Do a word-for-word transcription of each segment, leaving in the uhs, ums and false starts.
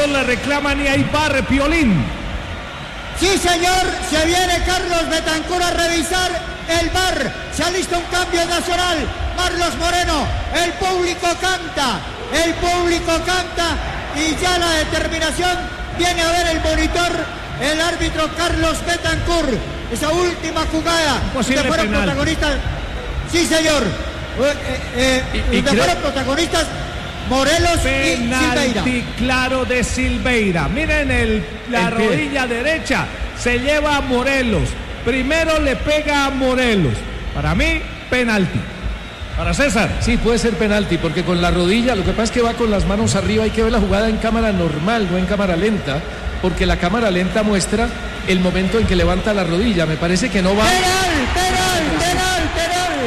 Morelos le reclaman y hay bar, Piolín. Sí, señor, se viene Carlos Betancur a revisar el V A R. Se ha listo un cambio nacional. Marlos Moreno, el público canta, el público canta y ya la determinación viene a ver el monitor, el árbitro Carlos Betancur. Esa última jugada, Posible donde fueron penalti. protagonistas. Sí, señor. Eh, eh, Y- y donde creo- fueron protagonistas Morelos y Silveira. Penalti claro de Silveira. Miren el, la ¿El qué? rodilla derecha. Se lleva a Morelos. Primero le pega a Morelos. Para mí, penalti. Para César. Sí, puede ser penalti, porque con la rodilla, lo que pasa es que va con las manos arriba, hay que ver la jugada en cámara normal, no en cámara lenta, porque la cámara lenta muestra el momento en que levanta la rodilla. Me parece que no va. Penal, penal, penal, penal,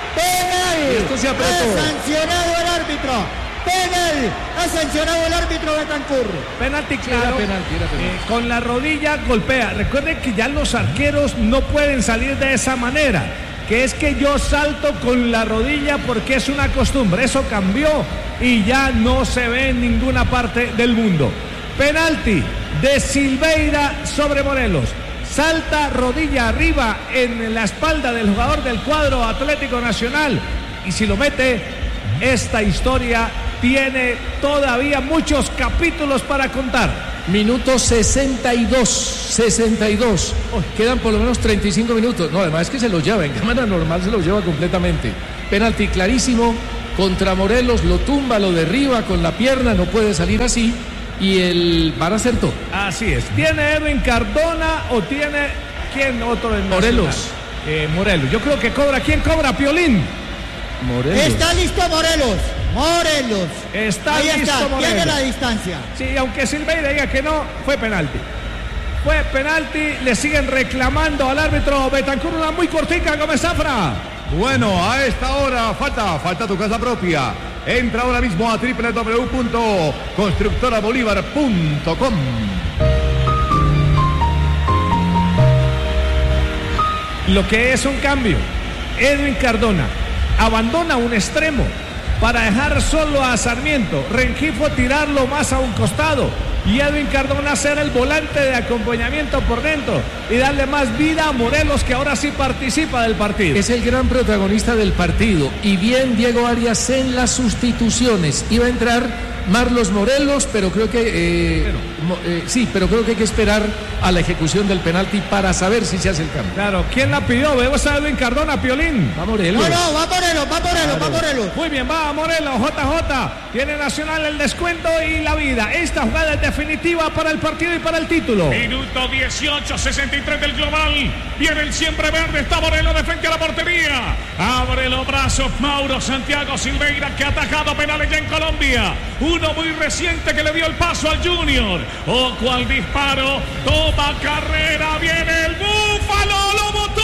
penal. Esto se apretó. Ha sancionado el árbitro. Penal. Ha sancionado el árbitro Betancur. Penalti Era claro. penalti, era penalti. Eh, con la rodilla golpea. Recuerden que ya los arqueros no pueden salir de esa manera. Que es que yo salto con la rodilla porque es una costumbre. Eso cambió y ya no se ve en ninguna parte del mundo. Penalti de Silveira sobre Morelos. Salta rodilla arriba en la espalda del jugador del cuadro Atlético Nacional. Y si lo mete, esta historia tiene todavía muchos capítulos para contar. Minuto sesenta y dos, sesenta y dos. Oh, quedan por lo menos treinta y cinco minutos. No, además es que se los lleva, en cámara normal se los lleva completamente. Penalti clarísimo contra Morelos, lo tumba, lo derriba con la pierna, no puede salir así. Y el V A R acertó. Así es. ¿Tiene Edwin Cardona o tiene quién otro en Morelos. Nacional? Eh, Morelos. Yo creo que cobra. ¿Quién cobra? Piolín. Morelos. Está listo Morelos. Morelos. Está Ahí listo está, Morelos. tiene la distancia. Sí, aunque Silveira diga que no, fue penalti. Fue penalti, le siguen reclamando al árbitro Betancur, una muy cortica, Gómez Zafra. Bueno, a esta hora falta, falta tu casa propia. Entra ahora mismo a doble u doble u doble u punto constructora bolívar punto com. Lo que es un cambio. Edwin Cardona abandona un extremo para dejar solo a Sarmiento. Rengifo tirarlo más a un costado. Y Edwin Cardona ser el volante de acompañamiento por dentro y darle más vida a Morelos, que ahora sí participa del partido. Es el gran protagonista del partido. Y bien Diego Arias en las sustituciones. Iba a entrar Marlos Morelos, pero creo que eh, mo, eh, sí, pero creo que hay que esperar a la ejecución del penalti para saber si se hace el cambio. Claro, ¿quién la pidió? Vemos a Edwin Cardona, Piolín. Va Morelos. No, no, va Morelos, va Morelos, Claro. va Morelos. Muy bien, va Morelos, J J. Tiene Nacional el descuento y la vida. Esta jugada es definitiva para el partido y para el título. Minuto dieciocho, sesenta y tres del global. Viene el siempre verde. Está Morelos de frente a la portería. Abre los brazos Mauro Santiago Silveira, que ha atajado penales ya en Colombia. Uno muy reciente que le dio el paso al Junior. Ojo al disparo. Toma carrera. Viene el Búfalo. Lo botó.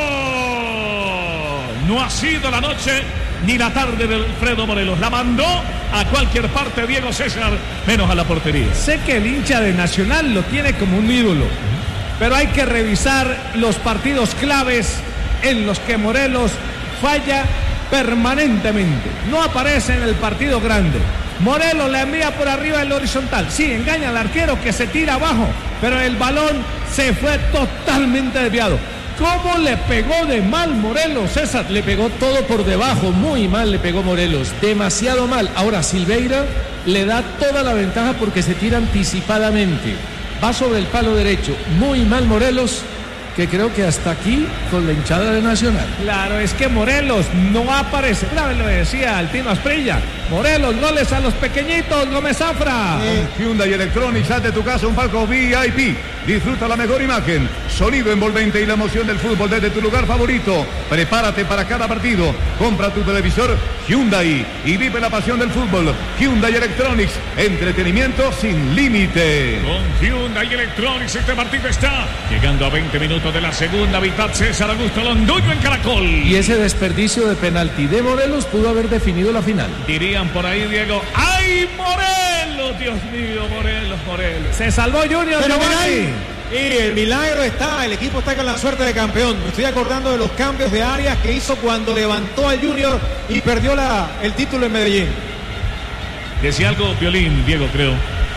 No ha sido la noche ni la tarde de Alfredo Morelos. La mandó a cualquier parte Diego César, menos a la portería. Sé que el hincha de Nacional lo tiene como un ídolo, pero hay que revisar los partidos claves en los que Morelos falla permanentemente. No aparece en el partido grande. Morelos le envía por arriba el horizontal. Sí, engaña al arquero que se tira abajo, pero el balón se fue totalmente desviado. ¿Cómo le pegó de mal Morelos, César? Le pegó todo por debajo, muy mal le pegó Morelos, demasiado mal. Ahora Silveira le da toda la ventaja porque se tira anticipadamente. Va sobre el palo derecho, muy mal Morelos, que creo que hasta aquí con la hinchada de Nacional. Claro, es que Morelos no aparece. Una vez lo decía Altino Asprilla. Morelos, goles a los pequeñitos, Gómez Zafra. Eh, Con Hyundai Electronics, haz de tu casa un palco V I P. Disfruta la mejor imagen, sonido envolvente y la emoción del fútbol desde tu lugar favorito. Prepárate para cada partido. Compra tu televisor Hyundai y vive la pasión del fútbol. Hyundai Electronics, entretenimiento sin límite. Con Hyundai Electronics este partido está llegando a veinte minutos de la segunda mitad. César Augusto Londoño en Caracol. Y ese desperdicio de penalti de Morelos pudo haber definido la final. Dirían por ahí, Diego, ¡ay, Morelos! Dios mío, Morelos, Morelos. Se salvó Junior Pero Giovanni. Y el milagro está, el equipo está con la suerte de campeón. Me estoy acordando de los cambios de Arias que hizo cuando levantó al Junior y perdió la, el título en Medellín. Decía algo Piolín, Diego, creo.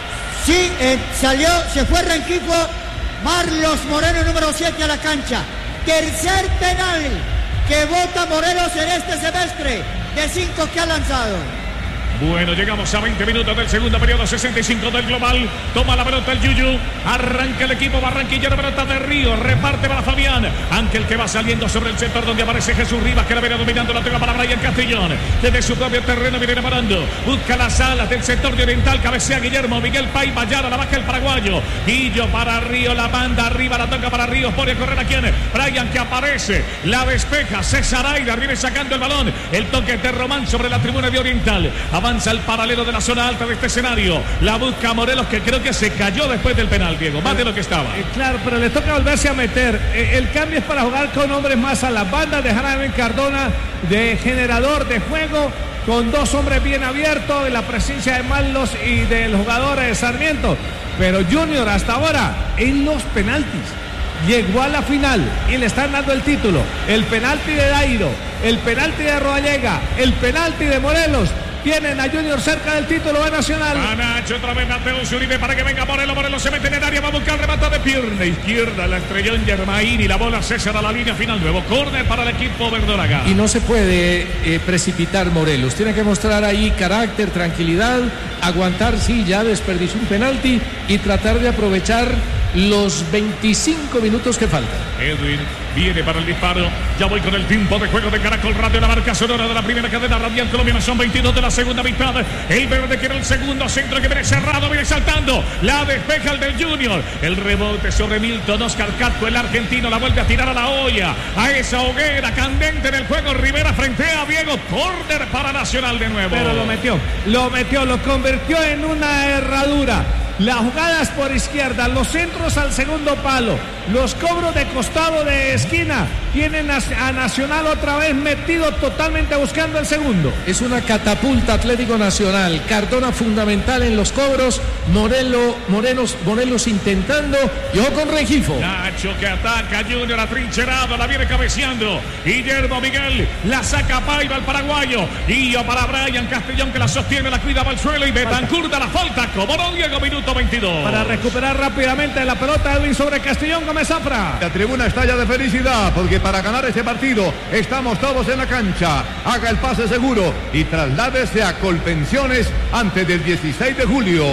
Sí, eh, salió, se fue Rengifo. Marlos Moreno, número siete, a la cancha. Tercer penal que vota Morelos en este semestre, de cinco que ha lanzado. Bueno, llegamos a veinte minutos del segundo periodo, sesenta y cinco del global. Toma la pelota el Yuyu. Arranca el equipo barranquillero, pelota de Río. Reparte para Fabián. Ángel que va saliendo sobre el sector donde aparece Jesús Rivas, que la viene dominando. La toca para Brian Castellón. Desde su propio terreno viene parando. Busca las alas del sector de Oriental. Cabecea Guillermo. Miguel Pay Mayara. La baja el paraguayo. Guillo para Río. La manda arriba. La toca para Ríos. Pone a correr a quien. Brian que aparece. La despeja. César Aida viene sacando el balón. El toque de Román sobre la tribuna de Oriental. Avanza al paralelo de la zona alta de este escenario. La busca Morelos, que creo que se cayó después del penal, Diego, más de lo que estaba. Eh, claro, pero le toca volverse a meter. Eh, el cambio es para jugar con hombres más a las bandas. Dejar a Ben Cardona de generador de juego, con dos hombres bien abiertos, de la presencia de Marlos y del jugador de Sarmiento. Pero Junior hasta ahora en los penaltis llegó a la final y le están dando el título. El penalti de Dairo, el penalti de Rodallega, el penalti de Morelos. Tienen a Junior cerca del título de Nacional. A Nacho otra vez Mateo Zuribe para que venga Morelos. Morelos se mete en el área, va a buscar remata de pierna izquierda. La estrelló en Germain y la bola César a la línea final. Nuevo córner para el equipo verdolaga. Y no se puede eh, precipitar Morelos. Tiene que mostrar ahí carácter, tranquilidad, aguantar, sí, ya desperdició un penalti y tratar de aprovechar los veinticinco minutos que faltan. Edwin viene para el disparo. Ya voy con el tiempo de juego de Caracol Radio, la marca sonora de la primera cadena radial colombiana. Son veintidós de la segunda mitad. El verde quiere el segundo centro que viene cerrado, viene saltando. La despeja el del Junior. El rebote sobre Milton. Oscar Catco, el argentino, la vuelve a tirar a la olla. A esa hoguera candente en el juego. Rivera frente a Diego. Córner para Nacional de nuevo. Pero lo metió, lo metió, lo convirtió en una herradura. Las jugadas por izquierda, los centros al segundo palo, los cobros de costado de esquina, tienen a Nacional otra vez metido totalmente buscando el segundo. Es una catapulta Atlético Nacional. Cardona fundamental en los cobros. Morelo, Morelos, Morelos intentando. Y ojo con Rengifo. Nacho que ataca, Junior atrincherado, la viene cabeceando. Guillermo Miguel la saca Paiva al paraguayo. Guillo para Brian Castellón que la sostiene, la cuida al suelo. Y Betancur da la falta. Como no, Diego, minuto veintidós. Para recuperar rápidamente la pelota, Edwin sobre Castellón, Gómez Zafra. La tribuna estalla de felicidad porque para ganar este partido estamos todos en la cancha. Haga el pase seguro y trasládese a Colpensiones antes del dieciséis de julio.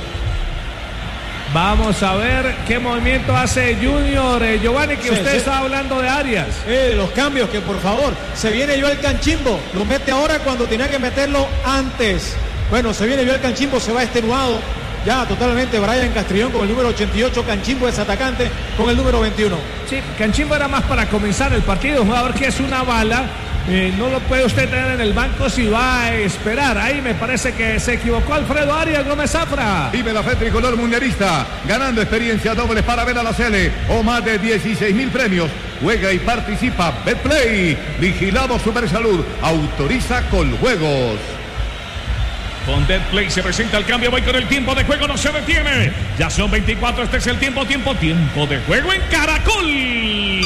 Vamos a ver qué movimiento hace Junior. eh, Giovanni, que Sí, usted sí. está hablando de Arias. Eh, los cambios, que por favor, se viene Joel Canchimbo, lo mete ahora cuando tenía que meterlo antes. Bueno, se viene Joel Canchimbo, se va extenuado ya totalmente Brian Castrillón con el número ochenta y ocho, Canchimbo es atacante con el número veintiuno. Sí, Canchimbo era más para comenzar el partido, un jugador que es una bala. Eh, no lo puede usted tener en el banco si va a esperar. Ahí me parece que se equivocó Alfredo Arias. Gómez Zafra. Vive la fe tricolor mundialista, ganando experiencia doble para ver a la Sele o más de dieciséis mil premios. Juega y participa. Betplay, vigilado Supersalud, autoriza Coljuegos. Con Betplay se presenta el cambio. Voy con el tiempo de juego, no se detiene. Ya son veinticuatro, este es el tiempo, tiempo, tiempo de juego en Caracol.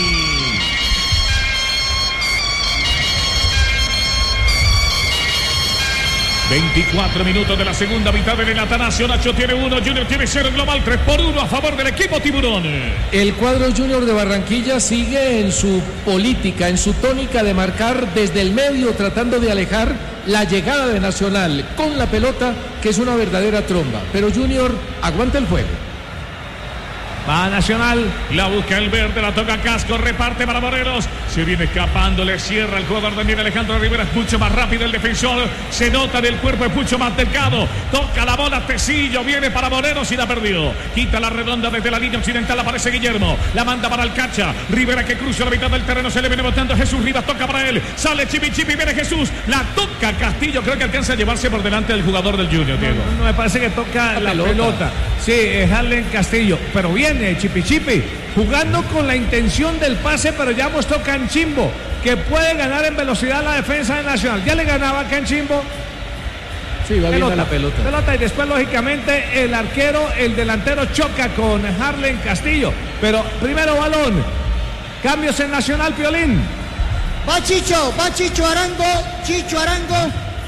veinticuatro minutos de la segunda mitad en el Atanasio. Nacho tiene uno, Junior tiene cero, global tres por uno a favor del equipo Tiburón. El cuadro Junior de Barranquilla sigue en su política, en su tónica de marcar desde el medio, tratando de alejar la llegada de Nacional con la pelota, que es una verdadera tromba. Pero Junior aguanta el juego. Va Nacional. La busca el verde, la toca Casco, reparte para Morelos. Se viene escapando, le cierra el jugador también Alejandro Rivera. Es mucho más rápido el defensor. Se nota del cuerpo, es mucho más delgado. Toca la bola Tecillo, viene para Morelos y la perdió. Quita la redonda desde la línea occidental, aparece Guillermo. La manda para Alcacha. Rivera que cruza la mitad del terreno, se le viene botando Jesús Rivas, toca para él. Sale Chipi Chipi, viene Jesús. La toca Castillo, creo que alcanza a llevarse por delante del jugador del Junior, Diego. No, no, me parece que toca la, la pelota. pelota. Sí, es Harlen Castillo. Pero viene Chipi Chipi jugando con la intención del pase, pero ya mostró Canchimbo que puede ganar en velocidad la defensa de Nacional. Ya le ganaba a Canchimbo. Sí, va pelota, bien a la pelota. Pelota y después, lógicamente, el arquero, el delantero choca con Harlen Castillo. Pero primero balón. Cambios en Nacional, Piolín. Va Chicho, va Chicho Arango, Chicho Arango.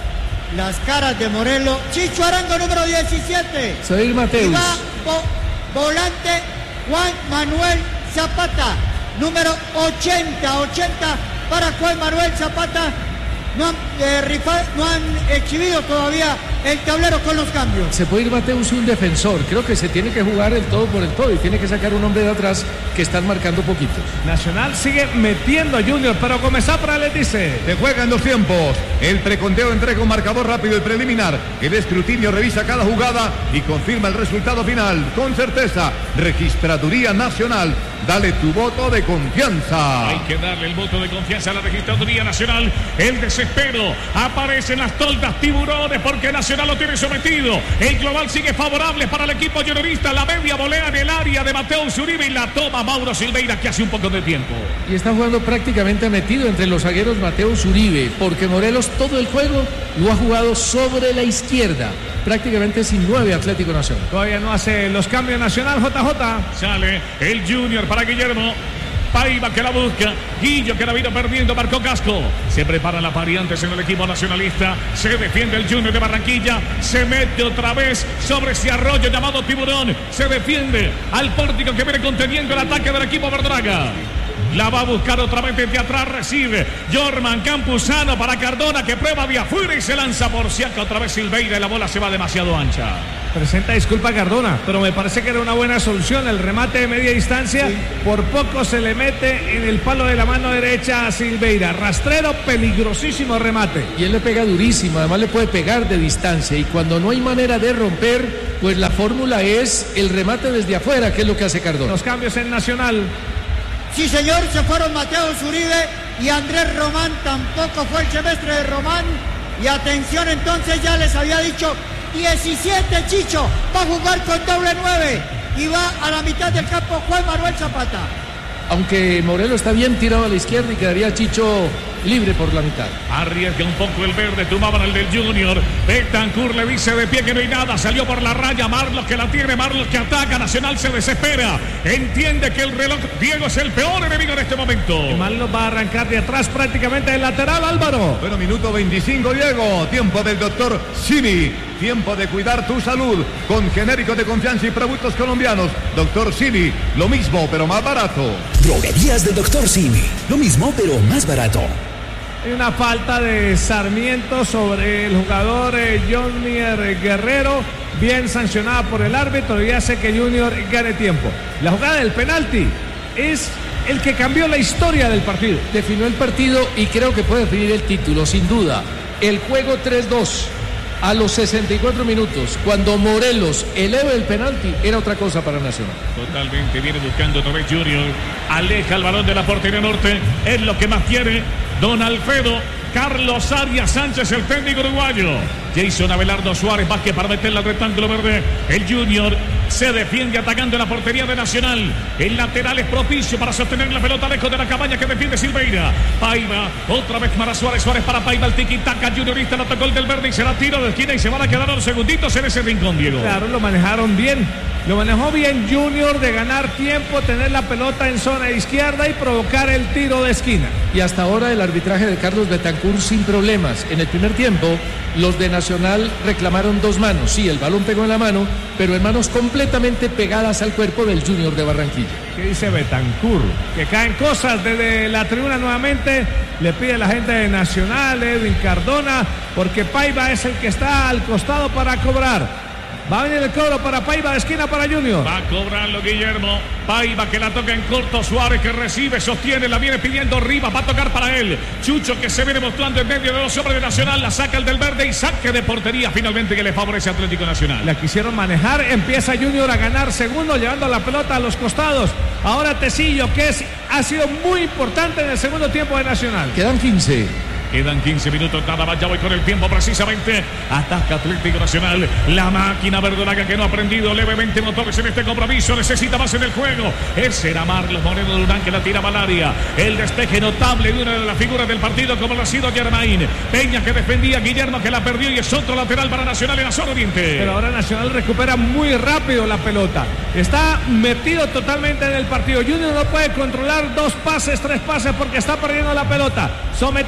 las caras de Morelos. Chicho Arango, número diecisiete. Soy Mateus. Y va vo volante Juan Manuel Zapata, número ochenta. ochenta para Juan Manuel Zapata. No han, eh, rifado, no han exhibido todavía el tablero con los cambios. Se puede ir Mateus, un defensor. Creo que se tiene que jugar el todo por el todo y tiene que sacar un hombre de atrás que están marcando poquitos. Nacional sigue metiendo a Junior, pero Comesapra les dice: se juegan dos tiempos. El preconteo entrega un marcador rápido y preliminar. El escrutinio revisa cada jugada y confirma el resultado final. Con certeza, Registraduría Nacional. Dale tu voto de confianza. Hay que darle el voto de confianza a la Registraduría Nacional. El desespero. Aparecen las toldas tiburones porque Nacional lo tiene sometido. El global sigue favorable para el equipo juniorista. La media volea en el área de Mateus Uribe y la toma Mauro Silveira, que hace un poco de tiempo. Y está jugando prácticamente metido entre los zagueros Mateus Uribe, porque Morelos todo el juego lo ha jugado sobre la izquierda. Prácticamente sin nueve Atlético Nacional. Todavía no hace los cambios Nacional. J J. Sale el Junior para Guillermo. Paiva que la busca. Guillo que la vino perdiendo. Marcó Casco. Se preparan las variantes en el equipo nacionalista. Se defiende el Junior de Barranquilla. Se mete otra vez sobre ese arroyo llamado Tiburón. Se defiende al pórtico que viene conteniendo el ataque del equipo Verdraga. La va a buscar otra vez desde atrás. Recibe Jorman Campuzano para Cardona, que prueba de afuera y se lanza por Siaca. Otra vez Silveira y la bola se va demasiado ancha. Presenta disculpa Cardona, pero me parece que era una buena solución. El remate de media distancia, sí. Por poco se le mete en el palo de la mano derecha a Silveira. Rastrero, peligrosísimo remate. Y él le pega durísimo, además le puede pegar de distancia. Y cuando no hay manera de romper, pues la fórmula es el remate desde afuera, que es lo que hace Cardona. Los cambios en Nacional. Sí, señor, se fueron Mateus Uribe y Andrés Román. Tampoco fue el semestre de Román. Y atención, entonces ya les había dicho, diecisiete Chicho, va a jugar con doble nueve. Y va a la mitad del campo Juan Manuel Zapata. Aunque Morelos está bien tirado a la izquierda y quedaría Chicho libre por la mitad. Arriesga un poco el verde, tumbaban el del Junior. Betancur le dice de pie que no hay nada. Salió por la raya Marlos, que la tiene, Marlos que ataca. Nacional se desespera. Entiende que el reloj Diego es el peor enemigo en este momento. Y Marlos va a arrancar de atrás prácticamente del lateral, Álvaro. Bueno, minuto veinticinco, Diego. Tiempo del doctor Simi. Tiempo de cuidar tu salud con genéricos de confianza y productos colombianos. Doctor Simi, lo mismo pero más barato. Droguerías del doctor Simi, lo mismo pero más barato. Hay una falta de Sarmiento sobre el jugador eh, Junior Guerrero, bien sancionada por el árbitro y hace que Junior gane tiempo. La jugada del penalti es el que cambió la historia del partido. Definió el partido y creo que puede definir el título, sin duda. El juego tres dos. A los sesenta y cuatro minutos, cuando Morelos eleva el penalti, era otra cosa para Nacional. Totalmente, viene buscando otra vez Junior. Aleja el balón de la portería norte. Es lo que más quiere Don Alfredo. Carlos Arias Sánchez, el técnico uruguayo. Jason Abelardo Suárez Vázquez para meterla al rectángulo verde. El Junior se defiende atacando en la portería de Nacional. El lateral es propicio para sostener la pelota lejos de la cabaña que defiende Silveira. Paiva, otra vez para Suárez. Suárez para Paiva, el tiki-taka juniorista. La tocó el del verde y será tiro de esquina y se van a quedar unos segunditos en ese rincón, Diego. Claro, lo manejaron bien. Lo manejó bien Junior de ganar tiempo, tener la pelota en zona izquierda y provocar el tiro de esquina. Y hasta ahora el arbitraje de Carlos Betancur sin problemas. En el primer tiempo, los de Nacional reclamaron dos manos. Sí, el balón pegó en la mano, pero en manos completamente pegadas al cuerpo del Junior de Barranquilla. ¿Qué dice Betancur? Que caen cosas desde la tribuna nuevamente. Le pide a la gente de Nacional, Edwin Cardona, porque Paiva es el que está al costado para cobrar. Va a venir el cobro para Paiva, de esquina para Junior. Va a cobrarlo Guillermo. Paiva que la toca en corto. Suárez que recibe, sostiene, la viene pidiendo Rivas. Va a tocar para él. Chucho que se viene mostrando en medio de los hombres de Nacional. La saca el del verde y saque de portería finalmente que le favorece a Atlético Nacional. La quisieron manejar. Empieza Junior a ganar segundo, llevando la pelota a los costados. Ahora Tecillo, que es, ha sido muy importante en el segundo tiempo de Nacional. Quedan quince. Quedan quince minutos, nada más, ya voy con el tiempo precisamente. Ataca Atlético Nacional. La máquina verdolaga que no ha aprendido levemente motores en este compromiso. Necesita más en el juego. Ese era Marlos Moreno Durán que la tira al área. El despeje notable de una de las figuras del partido como lo ha sido Germain. Peña que defendía, Guillermo que la perdió y es otro lateral para Nacional en la zona oriente. Pero ahora Nacional recupera muy rápido la pelota. Está metido totalmente en el partido. Junior no puede controlar dos pases, tres pases porque está perdiendo la pelota. Sometido, pero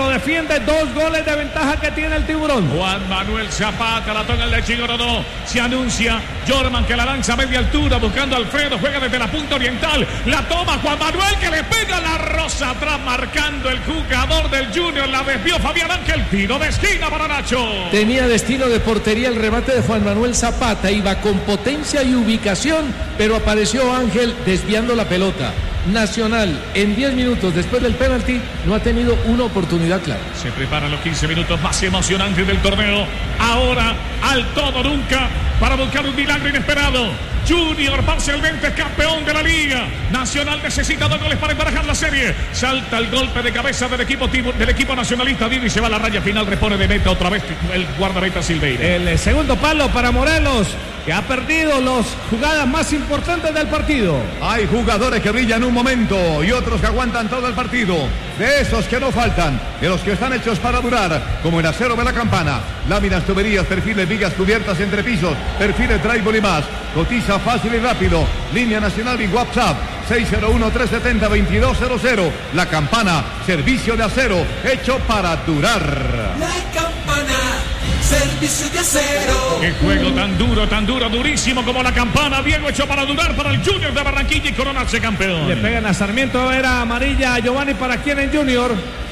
lo defiende. Dos goles de ventaja que tiene el Tiburón. Juan Manuel Zapata, la toca el de Chigorodó. Se anuncia Jorman que la lanza a media altura buscando a Alfredo. Juega desde la punta oriental. La toma Juan Manuel que le pega la rosa atrás marcando el jugador del Junior. La desvió Fabián Ángel. Tiro de esquina para Nacho. Tenía destino de portería el remate de Juan Manuel Zapata. Iba con potencia y ubicación, pero apareció Ángel desviando la pelota. Nacional en diez minutos después del penalti no ha tenido una oportunidad clara. Se preparan los quince minutos más emocionantes del torneo. Ahora al todo nunca para buscar un milagro inesperado. Junior parcialmente campeón de la liga. Nacional necesita dos goles para emparejar la serie. Salta el golpe de cabeza del equipo del equipo nacionalista. Vive y se va a la raya final. Repone de meta otra vez el guardameta Silveira. El segundo palo para Morelos, que ha perdido las jugadas más importantes del partido. Hay jugadores que brillan un momento y otros que aguantan todo el partido. De esos que no faltan, de los que están hechos para durar, como el acero de la campana, láminas, tuberías, perfiles, vigas cubiertas entre pisos, perfiles, drywall y más. Cotiza fácil y rápido. Línea nacional y WhatsApp seis cero uno, tres siete cero, dos dos cero cero. La Campana, servicio de acero hecho para durar. La Campana, servicio de acero. Qué juego tan duro, tan duro, durísimo como La Campana. Diego hecho para durar para el Junior de Barranquilla y coronarse campeón. Le pegan a Sarmiento, era amarilla a Giovanni. ¿Para quién en Junior?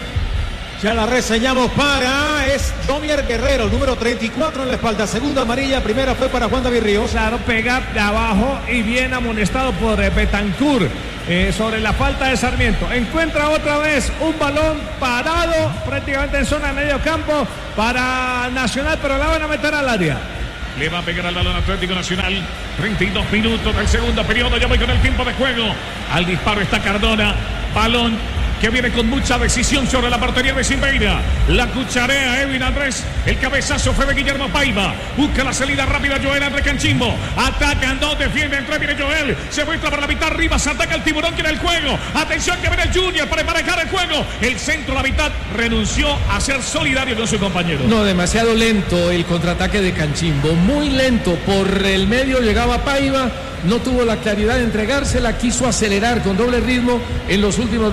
Ya la reseñamos para es Domier Guerrero, número treinta y cuatro en la espalda. Segunda amarilla, primera fue para Juan David Ríos. Claro, pega de abajo y bien amonestado por eh, Betancur eh, sobre la falta de Sarmiento. Encuentra otra vez un balón parado prácticamente en zona de medio campo para Nacional, pero la van a meter al área. Le va a pegar al balón Atlético Nacional. treinta y dos minutos del segundo periodo. Ya voy con el tiempo de juego. Al disparo está Cardona. Balón que viene con mucha decisión sobre la portería de Silveira. La cucharea Edwin Andrés. El cabezazo fue de Guillermo Paiva. Busca la salida rápida Joel André Canchimbo. Atacan dos, defiende entre, viene Joel. Se muestra por la mitad arriba. Se ataca el Tiburón que en el juego. Atención que viene el Junior para emparejar el juego. El centro, la mitad, renunció a ser solidario con su compañero. No, demasiado lento el contraataque de Canchimbo. Muy lento. Por el medio llegaba Paiva. No tuvo la claridad de entregársela. Quiso acelerar con doble ritmo en los últimos